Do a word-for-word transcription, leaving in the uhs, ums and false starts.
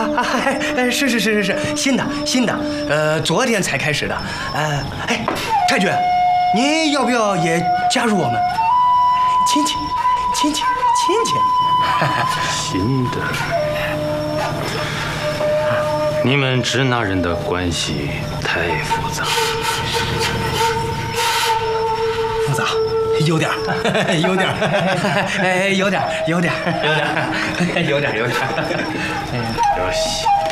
啊，哎，是是是是是，新的新的，呃，昨天才开始的。呃，哎，太君，您要不要也加入我们？亲戚，亲戚，亲戚。 新的，你们支那人的关系太复杂。 复杂。 有点儿，有点儿，哎，有点儿，有点儿，有点儿，有点儿，有点儿。 要洗。